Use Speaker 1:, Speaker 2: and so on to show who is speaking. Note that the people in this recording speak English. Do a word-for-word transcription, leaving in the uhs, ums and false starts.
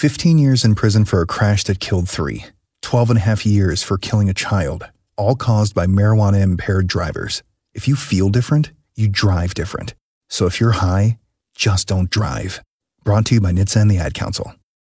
Speaker 1: fifteen years in prison for a crash that killed three. twelve and a half years for killing a child, all caused by marijuana-impaired drivers. If you feel different, you drive different. So if you're high, just don't drive. Brought to you by N H T S A and the Ad Council.